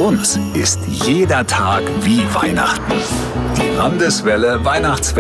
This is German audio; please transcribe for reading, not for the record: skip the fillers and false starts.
uns ist jeder Tag wie Weihnachten. Die Landeswelle Weihnachtswelle.